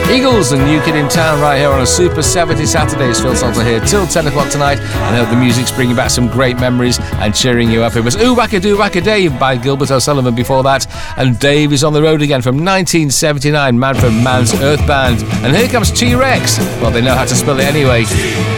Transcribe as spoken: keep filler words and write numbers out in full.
Eagles and New Kid in Town right here on a Super seventies Saturday. It's Phil Salter here till ten o'clock tonight, and I hope the music's bringing back some great memories and cheering you up. It was Ooh Wacka Doo Wacka Dave by Gilbert O'Sullivan before that, and Dave is on the road again from nineteen seventy-nine, Man from Man's Earth Band. And here comes T-Rex. Well, they know how to spell it anyway.